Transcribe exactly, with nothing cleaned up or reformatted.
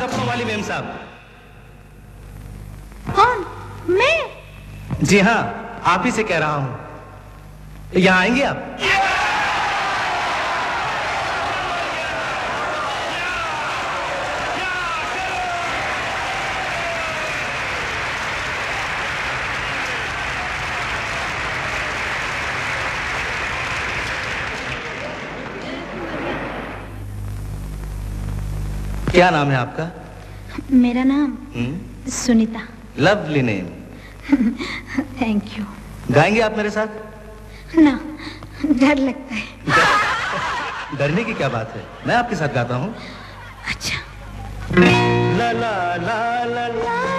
लखनऊ वाली मेम साहब। कौन? मैं? जी हाँ, आप ही से कह रहा हूँ। यहाँ आएंगे आप? क्या नाम है आपका? मेरा नाम हुँ? Sunita. Lovely name. Thank you. गाएंगे आप मेरे साथ? ना, डर लगता है। डरने की क्या बात है, मैं आपके साथ गाता हूँ। अच्छा। ला ला ला ला ला